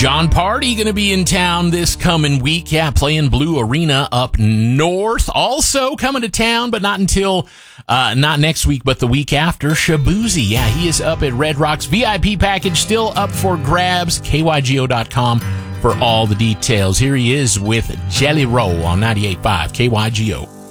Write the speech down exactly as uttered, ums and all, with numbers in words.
John Party going to be in town this coming week. Yeah, playing Blue Arena up north. Also coming to town, but not until, uh, not next week, but the week after. Shabuzi. Yeah, he is up at Red Rocks. V I P package still up for grabs. K Y G O dot com for all the details. Here he is with Jelly Roll on ninety-eight point five K Y G O.